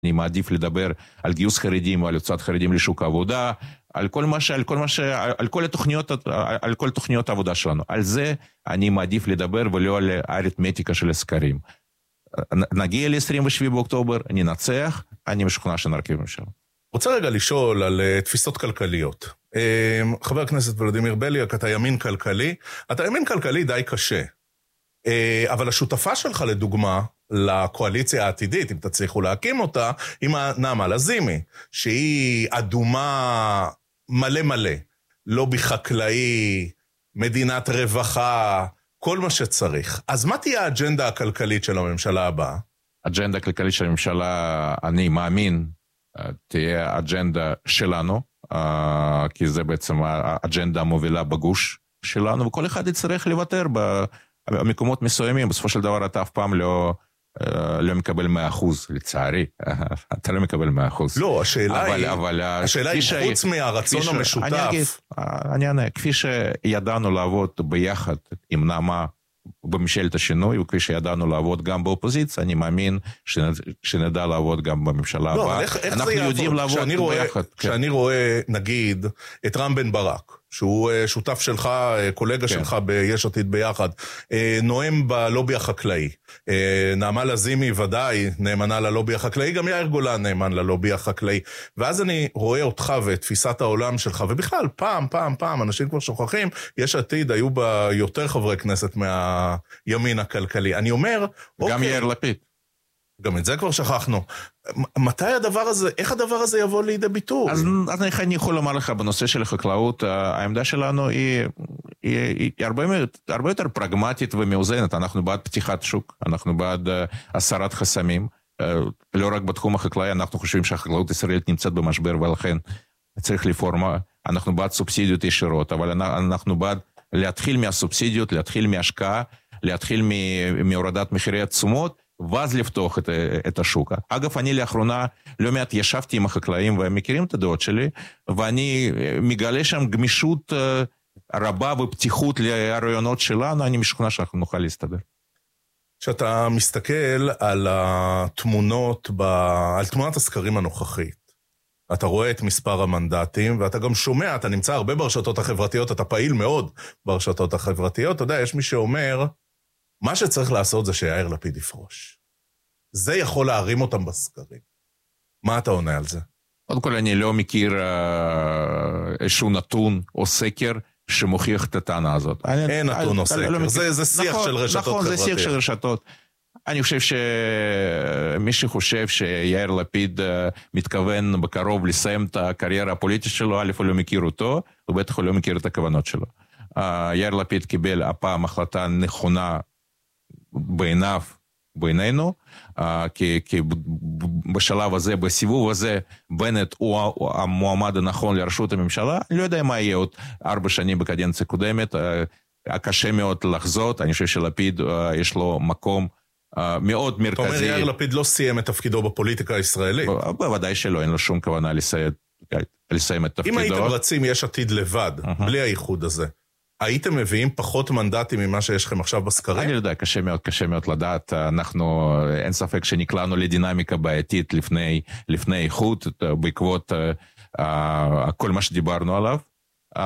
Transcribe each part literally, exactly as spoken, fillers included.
אני מעדיף לדבר על גיוס חרדים, על הוצאת חרדים לשוק העבודה, על כל מה ש... על כל מה ש... על כל התוכניות, על כל תוכניות העבודה שלנו. על זה אני מעדיף לדבר ולא על האריתמטיקה של הסקרים. נגיע ל-עשרים ושבעה באוקטובר, ננצח, אני משוכנע שנרכיב ממשלה. רוצה רגע לשאול על uh, תפיסות כלכליות. Uh, חבר הכנסת ולדימיר בליאק, אתה ימין כלכלי, אתה ימין כלכלי די קשה. Uh, אבל השותפה שלך לדוגמה, לקואליציה העתידית, אם תצליחו להקים אותה, עם נעמה לזימי, שהיא אדומה מלא מלא, לובי חקלאי, מדינת רווחה, כל מה שצריך. אז מה תהיה האג'נדה הכלכלית של הממשלה הבאה? האג'נדה הכלכלית של הממשלה, אני מאמין, תהיה אג'נדה שלנו, כי זה בעצם האג'נדה המובילה בגוש שלנו, וכל אחד יצטרך לוותר במקומות מסוימים. בסופו של דבר אתה אף פעם לא, לא מקבל מאה אחוז, לצערי, אתה לא מקבל מאה אחוז. לא, השאלה אבל, היא, אבל, השאלה היא חוץ מהרצון המשותף. אני אגיד, אני אענה, כפי שידענו לעבוד ביחד עם נעמה, בממשלת השינוי, וכפי שידענו לעבוד גם באופוזיציה, אני מאמין שנדע לעבוד גם בממשלה הבאה. אנחנו יודעים לעבוד ביחד. כשאני רואה, נגיד, את רם בן ברק, שהוא שותף שלך, קולגה שלך ביש עתיד ביחד, נואם בלובי החקלאי. נעמה לזימי ודאי נאמנה ללובי החקלאי, גם יאיר גולן נאמן ללובי החקלאי. ואז אני רואה אותך ואת תפיסת העולם שלך, ובכלל, פעם, פעם, פעם, אנשים כבר שוכחים, יש עתיד, היו בה יותר חברי כנסת מהימין הכלכלי. אני אומר, גם אוקיי, יאיר לפיד. גם את זה כבר שכחנו. מתי הדבר הזה, איך הדבר הזה יבוא לידי ביטוי? אז, אז אני יכול לומר לך, בנושא של החקלאות, העמדה שלנו היא, היא, היא הרבה, הרבה יותר פרגמטית ומאוזנת. אנחנו בעד פתיחת שוק, אנחנו בעד הסרת חסמים. לא רק בתחום החקלאי, אנחנו חושבים שהחקלאות הישראלית נמצאת במשבר, ולכן צריך לפורמה. אנחנו בעד סובסידיות ישירות, אבל אנחנו בעד להתחיל מהסובסידיות, להתחיל מהשקעה, להתחיל מהורדת מחירי התשומות, ואז לפתוח את, את השוק. אגב, אני לאחרונה לא מעט ישבתי עם החקלאים, והם מכירים את הדעות שלי, ואני מגלה שם גמישות רבה ופתיחות לרעיונות שלנו, אני משוכנע שאנחנו נוכל להסתדר. כשאתה מסתכל על התמונות, ב... על תמונת הסקרים הנוכחית, אתה רואה את מספר המנדטים, ואתה גם שומע, אתה נמצא הרבה ברשתות החברתיות, אתה פעיל מאוד ברשתות החברתיות, אתה יודע, יש מי שאומר, מה שצריך לעשות זה שיאיר לפיד יפרוש. זה יכול להרים אותם בסקרים. מה אתה עונה על זה? קודם כל, אני לא מכיר איזשהו נתון או סקר שמוכיח את הטענה הזאת. אין נתון או סקר, זה שיח של רשתות חברתיות. נכון, זה שיח של רשתות. אני חושב שמי שחושב שיאיר לפיד מתכוון בקרוב לסיים את הקריירה הפוליטית שלו, א' הוא לא מכיר אותו, ובטח הוא לא מכיר את הכוונות שלו. יאיר לפיד קיבל הפעם החלטה נכונה בעיניו, בעינינו, כי, כי בשלב הזה, בסיבוב הזה, בנט הוא המועמד הנכון לראשות הממשלה. אני לא יודע מה יהיה עוד ארבע שנים בקדנציה קודמת, קשה מאוד לחזות. אני חושב שלפיד יש לו מקום מאוד מרכזי. אתה אומר, יאיר לפיד לא סיים את תפקידו בפוליטיקה הישראלית? בוודאי שלא, אין לו שום כוונה לסיים, לסיים את תפקידו. אם הייתם רצים יש עתיד לבד, בלי האיחוד הזה, הייתם מביאים פחות מנדטים ממה שיש לכם עכשיו בסקרים? אני לא יודע, קשה מאוד, קשה מאוד לדעת. אנחנו, אין ספק שנקלענו לדינמיקה בעייתית לפני, לפני איחוד, בעקבות uh, כל מה שדיברנו עליו. Uh,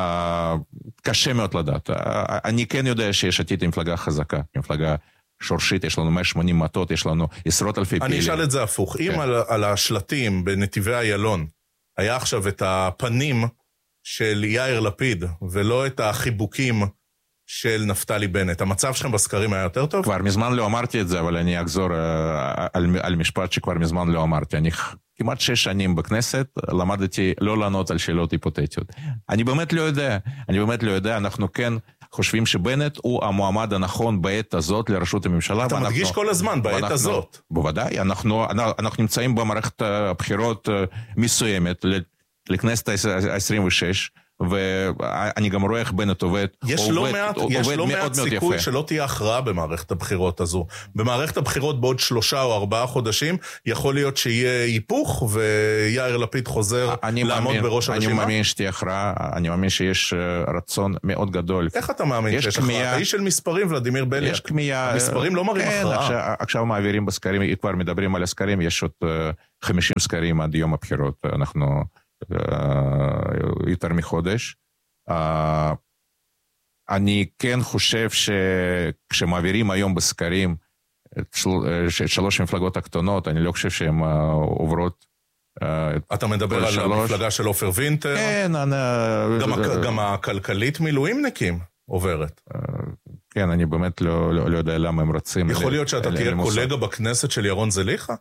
קשה מאוד לדעת. Uh, אני כן יודע שיש עתיד עם מפלגה חזקה, מפלגה שורשית, יש לנו מאה ושמונים מטות, יש לנו עשרות אלפי פעילים. אני אשאל את זה הפוך. אם על, על השלטים בנתיבי איילון, היה עכשיו את הפנים של יאיר לפיד, ולא את החיבוקים של נפתלי בנט, המצב שלכם בסקרים היה יותר טוב? כבר מזמן לא אמרתי את זה, אבל אני אחזור על, על משפט שכבר מזמן לא אמרתי. אני כמעט שש שנים בכנסת, למדתי לא לענות על שאלות היפותטיות. אני באמת לא יודע, אני באמת לא יודע, אנחנו כן חושבים שבנט הוא המועמד הנכון בעת הזאת לראשות הממשלה. אתה מדגיש כל הזמן, בעת ואנחנו, הזאת. בוודאי, אנחנו, אנחנו נמצאים במערכת הבחירות מסוימת, לכנסת ה-עשרים ושש, ואני גם רואה איך בנט עובד, יש לא מעט, יש לא מעט סיכוי שלא תהיה הכרעה במערכת הבחירות הזו. במערכת הבחירות בעוד שלושה או ארבעה חודשים, יכול להיות שיהיה היפוך, ויאיר לפיד חוזר לעמוד בראש הרשימה. אני מאמין שתהיה הכרעה, אני מאמין שיש רצון מאוד גדול. איך אתה מאמין שיש הכרעה? אתה איש של מספרים, ולדימיר בליאק. יש כמיהה. המספרים לא מראים הכרעה. עכשיו מעבירים בסקרים, כבר מדברים על הסקרים, יש עוד חמישים סקרים עד יום הבחירות, אנחנו יותר מחודש. אני כן חושב שכשמעבירים היום בסקרים שלוש מפלגות הקטנות, אני לא חושב שהן עוברות. אתה מדבר על המפלגה של אופר וינטר? כן. גם הכלכלית מילואימניקים עוברת. כן, אני באמת לא יודע למה הם רצים. יכול להיות שאתה תהיה קולגה בכנסת של ירון זליכה?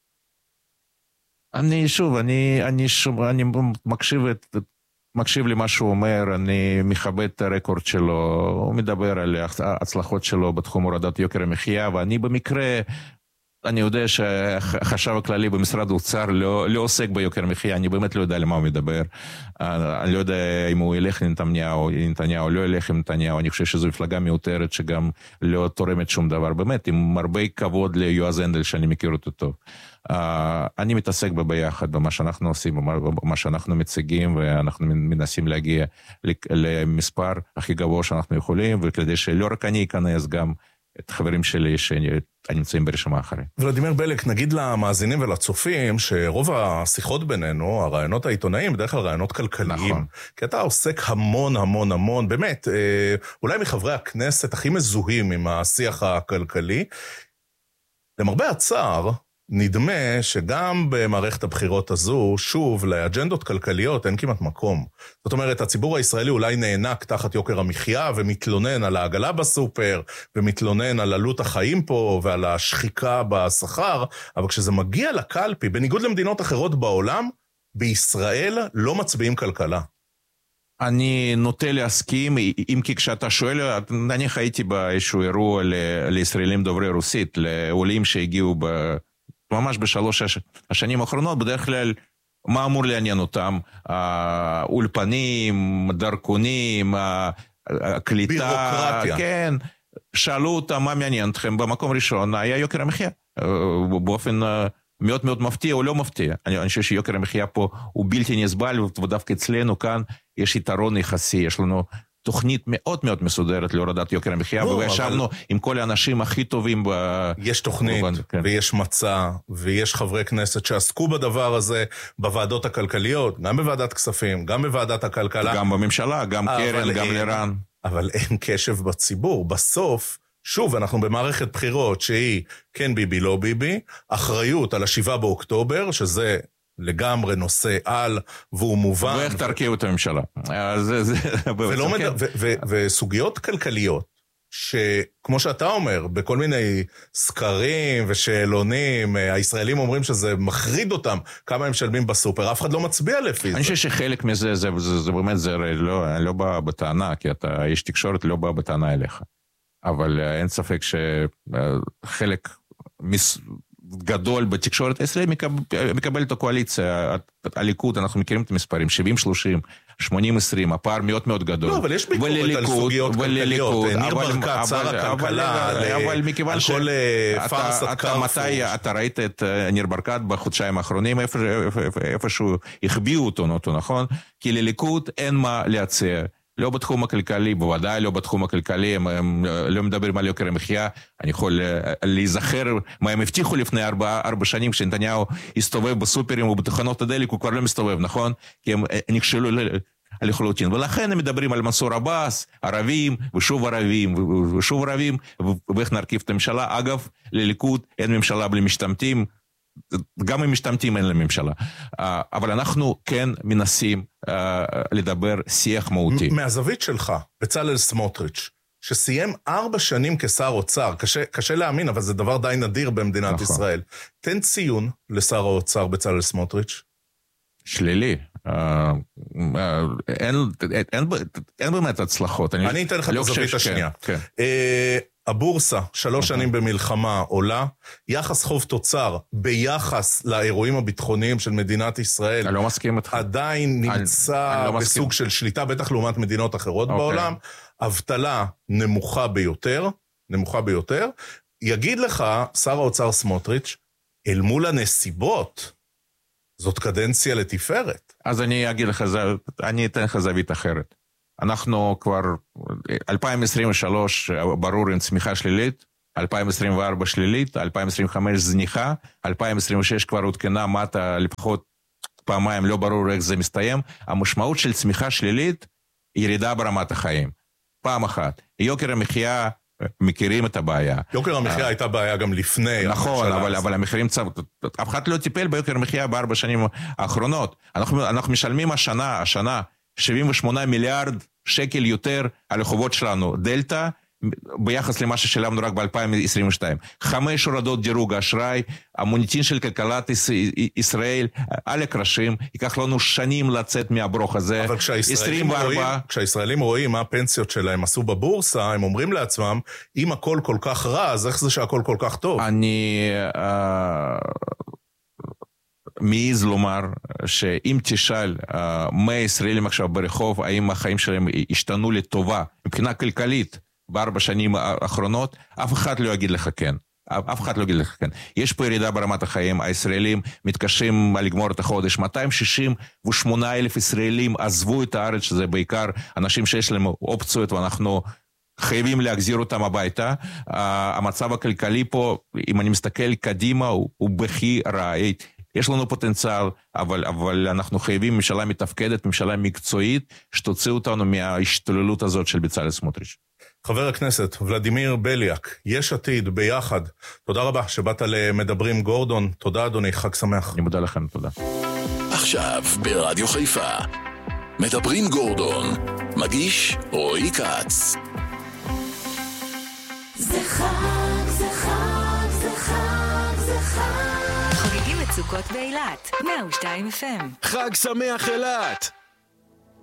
אני שוב, אני, אני שוב, אני מקשיב, את, מקשיב למה שהוא אומר, אני מכבד את הרקורד שלו, הוא מדבר על ההצלחות שלו בתחום הורדת יוקר המחיה, ואני במקרה, אני יודע שהחשב הכללי במשרד האוצר לא, לא עוסק ביוקר המחיה, אני באמת לא יודע למה הוא מדבר, אני לא יודע אם הוא ילך לנתניהו, נתניהו לא ילך עם נתניהו, אני חושב שזו מפלגה מיותרת שגם לא תורמת שום דבר, באמת, עם הרבה כבוד ליועז הנדל שאני מכיר אותו טוב. Uh, אני מתעסק ביחד במה שאנחנו עושים, במה שאנחנו מציגים, ואנחנו מנסים להגיע למספר הכי גבוה שאנחנו יכולים, וכדי שלא רק אני אכנס, גם את חברים שלי שנמצאים ברשימה אחרי. ולדימיר בליאק, נגיד למאזינים ולצופים, שרוב השיחות בינינו, הרעיונות העיתונאיים, בדרך כלל רעיונות כלכליים, נכון. כי אתה עוסק המון המון המון, באמת, אולי מחברי הכנסת הכי מזוהים עם השיח הכלכלי, למרבה הצער, נדמה שגם במערכת הבחירות הזו, שוב, לאג'נדות כלכליות אין כמעט מקום. זאת אומרת, הציבור הישראלי אולי נענק תחת יוקר המחיה, ומתלונן על העגלה בסופר, ומתלונן על עלות החיים פה, ועל השחיקה בשכר, אבל כשזה מגיע לקלפי, בניגוד למדינות אחרות בעולם, בישראל לא מצביעים כלכלה. אני נוטה להסכים, אם כי כשאתה שואל, נניח הייתי באיזשהו אירוע לישראלים דוברי רוסית, לעולים שהגיעו ב... ממש בשלוש השנים האחרונות, בדרך כלל, מה אמור לעניין אותם? אולפנים, דרכונים, קליטה, בירוקרטיה. כן, שאלו אותם מה מעניין אתכם, במקום ראשון היה יוקר המחיה, באופן מאוד מאוד מפתיע או לא מפתיע. אני, אני חושב שיוקר המחיה פה הוא בלתי נסבל, ודווקא אצלנו כאן יש יתרון יחסי, יש לנו תוכנית מאוד מאוד מסודרת להורדת יוקר המחיה, לא, וישבנו אבל... עם כל האנשים הכי טובים ב... יש תוכנית, בבנ... כן. ויש מצע, ויש חברי כנסת שעסקו בדבר הזה, בוועדות הכלכליות, גם בוועדת כספים, גם בוועדת הכלכלה. גם בממשלה, גם קרן, גם לירן. אבל אין קשב בציבור. בסוף, שוב, אנחנו במערכת בחירות שהיא כן ביבי, לא ביבי, אחריות על השבעה באוקטובר, שזה... לגמרי נושא על, והוא מובן. ואיך תרכיב את הממשלה. וסוגיות כלכליות, שכמו שאתה אומר, בכל מיני סקרים ושאלונים, הישראלים אומרים שזה מחריד אותם, כמה הם משלמים בסופר, אף אחד לא מצביע לפי זה. אני חושב שחלק מזה, זה באמת, זה לא בא בטענה, כי אתה איש תקשורת, לא בא בטענה אליך. אבל אין ספק שחלק מס... גדול בתקשורת הישראלית מקבל, מקבל את הקואליציה, הליכוד, אנחנו מכירים את המספרים, שבעים שלושים, שמונים עשרים, הפער מאוד מאוד גדול. לא, אבל יש ביקורת על סוגיות כלכליות, ניר ברקת, שר הכלכלה, אבל מכיוון שפרסת קרפוש. אתה ראית את ניר ברקת בחודשיים האחרונים, איפשהו החביאו אותו, נכון? כי לליכוד אין מה להציע. לא בתחום הכלכלי, בוודאי לא בתחום הכלכלי, הם, הם לא מדברים על יוקר המחיה, אני יכול להיזכר מה הם הבטיחו לפני ארבע, ארבע שנים, כשנתניהו הסתובב בסופרים ובתחנות הדלק, הוא כבר לא מסתובב, נכון? כי הם נכשלו לחלוטין, ולכן הם מדברים על מנסור עבאס, ערבים, ושוב ערבים, ושוב ערבים, ואיך נרכיב את הממשלה. אגב, לליכוד אין ממשלה בלי משתמטים, גם אם משתמטים אין לממשלה, אבל אנחנו כן מנסים לדבר שיח מהותי. מהזווית שלך, בצלאל סמוטריץ', שסיים ארבע שנים כשר אוצר, קשה, קשה להאמין, אבל זה דבר די נדיר במדינת נכון. ישראל. תן ציון לשר האוצר בצלאל סמוטריץ'. שלילי. אין, אין, אין באמת הצלחות. אני אתן לך את הזווית השנייה. הבורסה, שלוש שנים במלחמה עולה, יחס חוב תוצר ביחס לאירועים הביטחוניים של מדינת ישראל, אני לא מסכים איתך. עדיין נמצא לא בסוג מסכים. של שליטה, בטח לעומת מדינות אחרות אוקיי. בעולם, אבטלה נמוכה ביותר, נמוכה ביותר, יגיד לך שר האוצר סמוטריץ', אל מול הנסיבות, זאת קדנציה לתפארת. אז אני אגיד לך, אני אתן לך זווית אחרת. אנחנו כבר, אלפיים עשרים ושלוש ברור עם צמיחה שלילית, אלפיים עשרים וארבע שלילית, אלפיים עשרים וחמש זניחה, אלפיים עשרים ושש כבר הותקנה מטה לפחות פעמיים, לא ברור איך זה מסתיים. המשמעות של צמיחה שלילית, ירידה ברמת החיים. פעם אחת. יוקר המחיה, מכירים את הבעיה. יוקר המחיה הייתה בעיה גם לפני. נכון, אבל, אבל המחירים, אף אחד לא טיפל ביוקר המחיה בארבע שנים האחרונות. אנחנו, אנחנו משלמים השנה, השנה, שבעים ושמונה מיליארד שקל יותר על החובות שלנו. דלטה, ביחס למה ששילמנו רק ב-אלפיים עשרים ושתיים. חמש הורדות דירוג האשראי, המוניטין של כלכלת ישראל על הקרשים, ייקח לנו שנים לצאת מהברוך הזה. אבל כשהישראלים רואים, כשהישראלים רואים מה הפנסיות שלהם עשו בבורסה, הם אומרים לעצמם, אם הכל כל כך רע, אז איך זה שהכל כל כך טוב? אני מעיז לומר שאם תשאל מאה ישראלים עכשיו ברחוב, האם החיים שלהם השתנו לטובה, מבחינה כלכלית, בארבע שנים האחרונות, אף אחד לא יגיד לך כן. אף אחד לא יגיד לך כן. יש פה ירידה ברמת החיים, הישראלים מתקשים לגמור את החודש, מאתיים שישים ושמונה אלף ישראלים עזבו את הארץ, שזה בעיקר אנשים שיש להם אופציות, ואנחנו חייבים להחזיר אותם הביתה. המצב הכלכלי פה, אם אני מסתכל קדימה, הוא, הוא בכי רע. יש לנו פוטנציאל, אבל, אבל אנחנו חייבים ממשלה מתפקדת, ממשלה מקצועית, שתוציא אותנו מההשתוללות הזאת של בצלאל סמוטריץ'. חבר הכנסת ולדימיר בליאק, יש עתיד ביחד, תודה רבה שבאת למדברים גורדון, תודה אדוני, חג שמח. אני מודה לכם, תודה. עכשיו ברדיו חיפה, מדברים גורדון, מגיש רועי כץ. זה חג, זה חג, זה חג, זה חג. חוגגים את סוכות באילת, מאה ושתיים אף אם. חג שמח אילת!